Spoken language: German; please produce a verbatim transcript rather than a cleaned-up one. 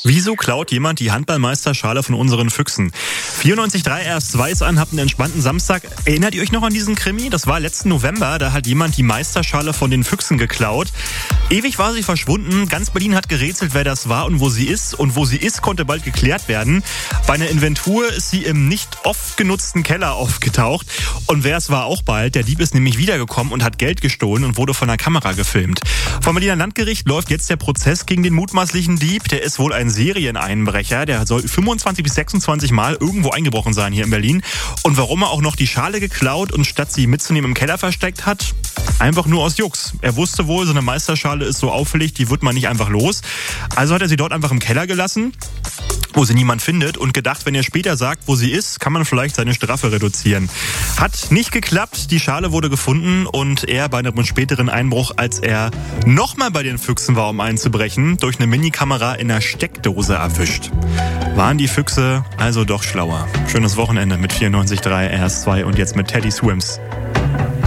Wieso klaut jemand die Handballmeisterschale von unseren Füchsen? vierundneunzig Komma drei R S zwei ist an, habt einen entspannten Samstag. Erinnert ihr euch noch an diesen Krimi? Das war letzten November, da hat jemand die Meisterschale von den Füchsen geklaut. Ewig war sie verschwunden, ganz Berlin hat gerätselt, wer das war und wo sie ist. Und wo sie ist, konnte bald geklärt werden. Bei einer Inventur ist sie im nicht oft genutzten Keller aufgetaucht. Und wer es war auch bald, der Dieb ist nämlich wiedergekommen und hat Geld gestohlen und wurde von der Kamera gefilmt. Vom Berliner Landgericht läuft jetzt der Prozess gegen den mutmaßlichen Dieb. Der ist wohl ein Serieneinbrecher, der soll fünfundzwanzig bis sechsundzwanzig Mal irgendwo eingebrochen sein hier in Berlin. Und warum er auch noch die Schale geklaut und statt sie mitzunehmen im Keller versteckt hat? Einfach nur aus Jux. Er wusste wohl, so eine Meisterschale ist so auffällig, die wird man nicht einfach los. Also hat er sie dort einfach im Keller gelassen, wo sie niemand findet, und gedacht, wenn er später sagt, wo sie ist, kann man vielleicht seine Strafe reduzieren. Hat nicht geklappt, die Schale wurde gefunden und er bei einem späteren Einbruch, als er nochmal bei den Füchsen war, um einzubrechen, durch eine Minikamera in der Steckdose erwischt. Waren die Füchse also doch schlauer? Schönes Wochenende mit vierundneunzig Komma drei R S zwei und jetzt mit Teddy Swims.